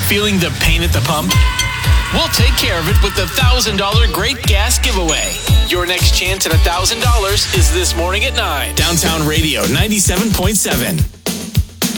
Feeling the pain at the pump? We'll take care of it with the $1,000 Great Gas Giveaway. Your next chance at $1,000 is this morning at 9. Downtown Radio 97.7.